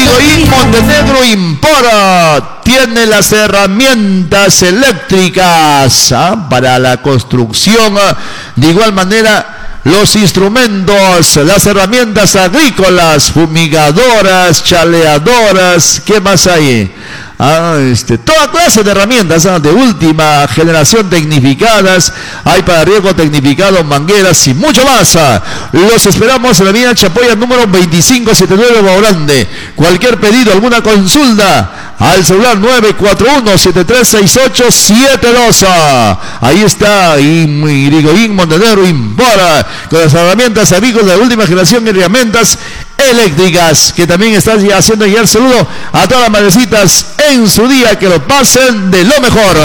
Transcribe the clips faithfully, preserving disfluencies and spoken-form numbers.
Irigoyen Montenegro Import tiene las herramientas eléctricas ¿ah? para la construcción. De igual manera, los instrumentos, las herramientas agrícolas, fumigadoras, chaleadoras, ¿qué más hay? Ah, este, toda clase de herramientas ¿ah? de última generación tecnificadas, hay para riego tecnificado, mangueras y mucho más. ¿ah? Los esperamos en la avenida Chapoya número veinticinco setenta y nueve, Bao Grande. Cualquier pedido, alguna consulta, al celular nueve cuatro uno siete tres seis ocho siete dos. Ahí está Irigoyen Montenegro Import, con las herramientas agrícolas de última generación y herramientas eléctricas, que también están haciendo llegar saludo a todas las madrecitas en su día, que lo pasen de lo mejor.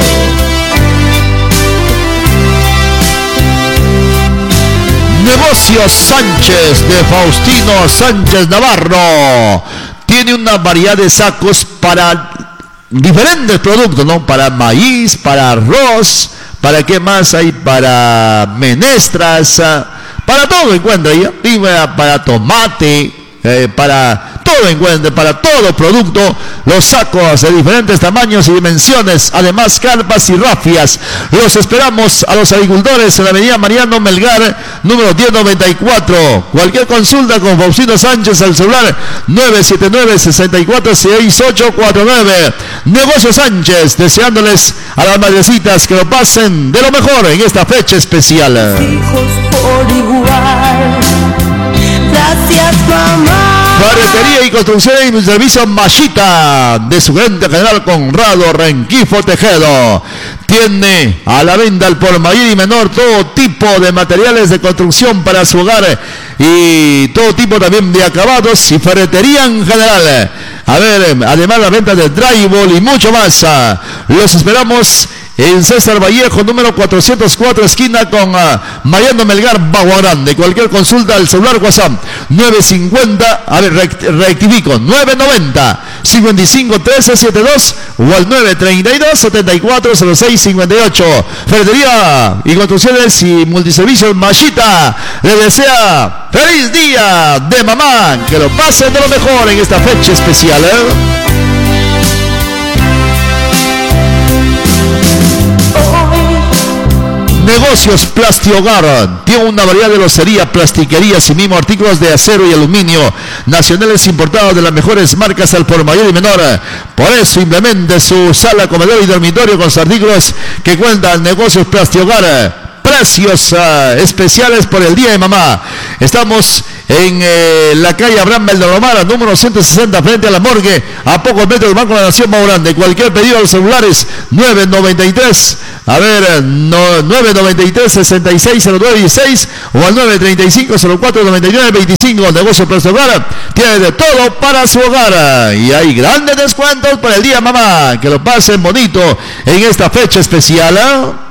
Negocios Sánchez de Faustino Sánchez Navarro tiene una variedad de sacos para diferentes productos, ¿no? Para maíz, para arroz, para qué más hay, para menestras, para todo encuentra ahí, para tomate, eh, para todo encuentra, para todo producto, los sacos de diferentes tamaños y dimensiones, además carpas y rafias. Los esperamos a los agricultores en la avenida Mariano Melgar, número diez noventa y cuatro. Cualquier consulta con Faustino Sánchez al celular nueve siete nueve seis cuatro seis ocho cuatro nueve. Negocio Sánchez, deseándoles a las madrecitas que lo pasen de lo mejor en esta fecha especial. Hijos por igual. Gracias, mamá. Ferretería y construcción y servicio Mashita, de su gerente general Conrado Renquifo Tejedo. Tiene a la venta al por mayor y menor todo tipo de materiales de construcción para su hogar y todo tipo también de acabados y ferretería en general. A ver, además la venta de drywall y mucho más. Los esperamos en César Vallejo, número cuatrocientos cuatro, esquina con uh, Mariano Melgar, Bao Grande. Cualquier consulta al celular WhatsApp nueve cincuenta, a ver, rectifico, nueve noventa, cincuenta y cinco trece setenta y dos o al nueve treinta y dos setenta y cuatro cero seis cincuenta y ocho. Ferretería y construcciones y multiservicios Mashita le desea feliz día de mamá, que lo pasen de lo mejor en esta fecha especial, ¿eh? Negocios Plastiogar tiene una variedad de locería, plastiquerías y mismo artículos de acero y aluminio nacionales importados de las mejores marcas al por mayor y menor. Por eso implemente su sala, comedor y dormitorio con los artículos que cuentan Negocios Plastiogar. Precios uh, especiales por el Día de Mamá. Estamos en eh, la calle Abraham Beldomar, número ciento sesenta, frente a la morgue, a pocos metros del Banco de la Nación Bao Grande. Cualquier pedido a los celulares nueve noventa y tres, a ver, no, nueve noventa y tres sesenta y seis cero nueve dieciséis o al nueve treinta y cinco cero cuatro noventa y nueve veinticinco. Negocio Plastiogar tiene de todo para su hogar y hay grandes descuentos para el Día de Mamá. Que lo pasen bonito en esta fecha especial, ¿eh?